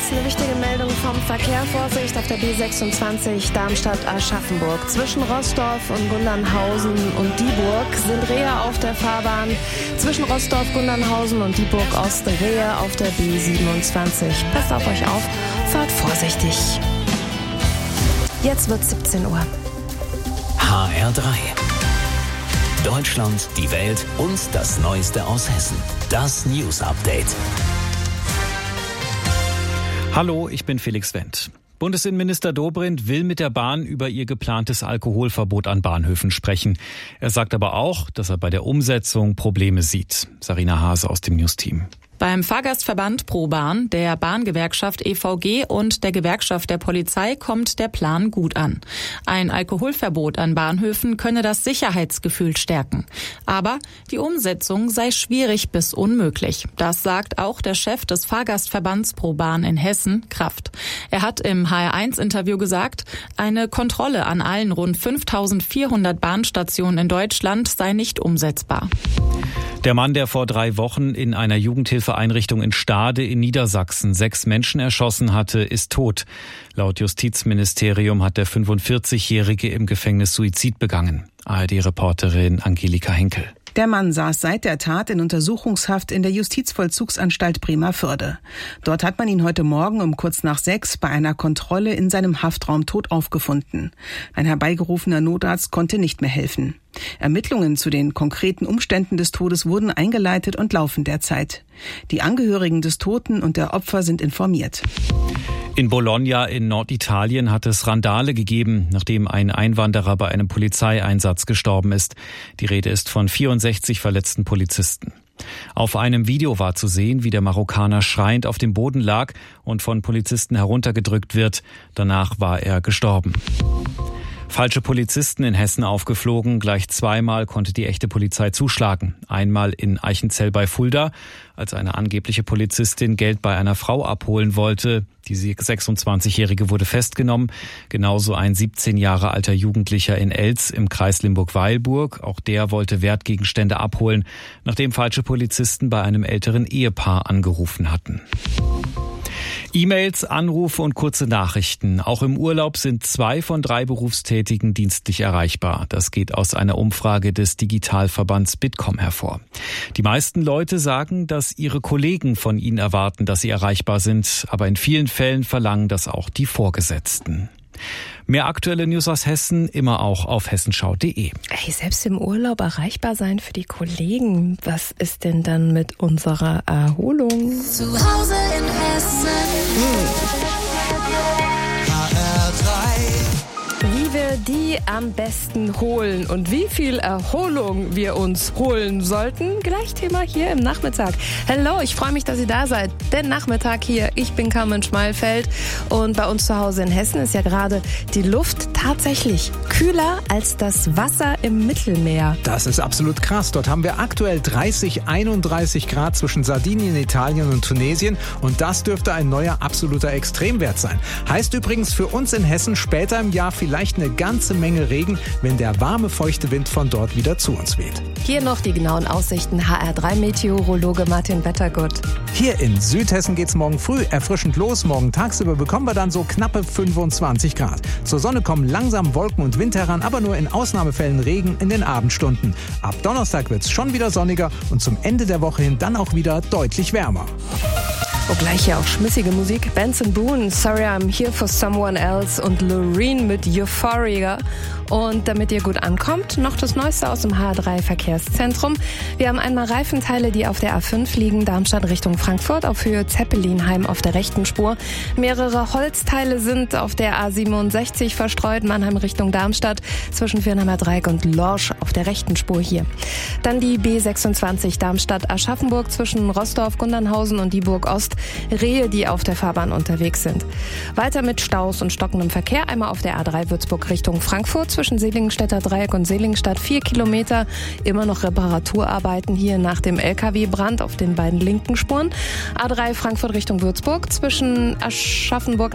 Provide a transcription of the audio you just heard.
Jetzt eine wichtige Meldung vom Verkehr. Vorsicht auf der B26 Darmstadt-Aschaffenburg. Zwischen Roßdorf und Gundernhausen und Dieburg sind Rehe auf der Fahrbahn. Zwischen Roßdorf, Gundernhausen und Dieburg-Ost Rehe auf der B27. Passt auf euch auf, fahrt vorsichtig. Jetzt wird 17 Uhr. HR3. Deutschland, die Welt und das Neueste aus Hessen. Das News Update. Hallo, ich bin Felix Wendt. Bundesinnenminister Dobrindt will mit der Bahn über ihr geplantes Alkoholverbot an Bahnhöfen sprechen. Er sagt aber auch, dass er bei der Umsetzung Probleme sieht. Sarina Hase aus dem News-Team. Beim Fahrgastverband ProBahn, der Bahngewerkschaft EVG und der Gewerkschaft der Polizei kommt der Plan gut an. Ein Alkoholverbot an Bahnhöfen könne das Sicherheitsgefühl stärken. Aber die Umsetzung sei schwierig bis unmöglich. Das sagt auch der Chef des Fahrgastverbands ProBahn in Hessen, Kraft. Er hat im HR1-Interview gesagt, eine Kontrolle an allen rund 5.400 Bahnstationen in Deutschland sei nicht umsetzbar. Der Mann, der vor 3 Wochen in einer Jugendhilfeeinrichtung in Stade in Niedersachsen 6 Menschen erschossen hatte, ist tot. Laut Justizministerium hat der 45-Jährige im Gefängnis Suizid begangen. ARD-Reporterin Angelika Henkel. Der Mann saß seit der Tat in Untersuchungshaft in der Justizvollzugsanstalt Bremervörde. Dort hat man ihn heute Morgen um kurz nach 6 bei einer Kontrolle in seinem Haftraum tot aufgefunden. Ein herbeigerufener Notarzt konnte nicht mehr helfen. Ermittlungen zu den konkreten Umständen des Todes wurden eingeleitet und laufen derzeit. Die Angehörigen des Toten und der Opfer sind informiert. In Bologna in Norditalien hat es Randale gegeben, nachdem ein Einwanderer bei einem Polizeieinsatz gestorben ist. Die Rede ist von 64 verletzten Polizisten. Auf einem Video war zu sehen, wie der Marokkaner schreiend auf dem Boden lag und von Polizisten heruntergedrückt wird. Danach war er gestorben. Falsche Polizisten in Hessen aufgeflogen. Gleich 2-mal konnte die echte Polizei zuschlagen. Einmal in Eichenzell bei Fulda, als eine angebliche Polizistin Geld bei einer Frau abholen wollte. Die 26-Jährige wurde festgenommen. Genauso ein 17 Jahre alter Jugendlicher in Elz im Kreis Limburg-Weilburg. Auch der wollte Wertgegenstände abholen, nachdem falsche Polizisten bei einem älteren Ehepaar angerufen hatten. E-Mails, Anrufe und kurze Nachrichten. Auch im Urlaub sind 2 von 3 Berufstätigen dienstlich erreichbar. Das geht aus einer Umfrage des Digitalverbands Bitkom hervor. Die meisten Leute sagen, dass ihre Kollegen von ihnen erwarten, dass sie erreichbar sind. Aber in vielen Fällen verlangen das auch die Vorgesetzten. Mehr aktuelle News aus Hessen immer auch auf hessenschau.de. Hey, selbst im Urlaub erreichbar sein für die Kollegen. Was ist denn dann mit unserer Erholung? Zu Hause in Hessen. Wie wir die am besten holen und wie viel Erholung wir uns holen sollten, gleich Thema hier im Nachmittag. Hallo, ich freue mich, dass ihr da seid. Den Nachmittag hier, ich bin Carmen Schmalfeld und bei uns zu Hause in Hessen ist ja gerade die Luft tatsächlich kühler als das Wasser im Mittelmeer. Das ist absolut krass. Dort haben wir aktuell 31 Grad zwischen Sardinien, Italien und Tunesien und das dürfte ein neuer absoluter Extremwert sein. Heißt übrigens für uns in Hessen später im Jahr vielleicht eine ganze Menge Regen, wenn der warme, feuchte Wind von dort wieder zu uns weht. Hier noch die genauen Aussichten. HR3-Meteorologe Martin Wettergott. Hier in Südhessen geht's morgen früh erfrischend los. Morgen tagsüber bekommen wir dann so knappe 25 Grad. Zur Sonne kommen langsam Wolken und Wind heran, aber nur in Ausnahmefällen Regen in den Abendstunden. Ab Donnerstag wird's schon wieder sonniger und zum Ende der Woche hin dann auch wieder deutlich wärmer. Oh, gleich hier auch schmissige Musik. Benson Boone, Sorry I'm Here for Someone Else und Loreen mit Euphoria. Und damit ihr gut ankommt, noch das Neueste aus dem HR3 Verkehrszentrum. Wir haben einmal Reifenteile, die auf der A5 liegen, Darmstadt Richtung Frankfurt, auf Höhe Zeppelinheim auf der rechten Spur. Mehrere Holzteile sind auf der A67 verstreut, Mannheim Richtung Darmstadt, zwischen Viernheimer Dreieck und Lorsch auf der rechten Spur hier. Dann die B26 Darmstadt-Aschaffenburg zwischen Roßdorf, Gundernhausen und Dieburg-Ost. Rehe, die auf der Fahrbahn unterwegs sind. Weiter mit Staus und stockendem Verkehr, einmal auf der A3 Würzburg Richtung Frankfurt, zwischen Seligenstädter Dreieck und Seligenstadt 4 Kilometer. Immer noch Reparaturarbeiten hier nach dem LKW-Brand auf den beiden linken Spuren. A3 Frankfurt Richtung Würzburg zwischen Aschaffenburg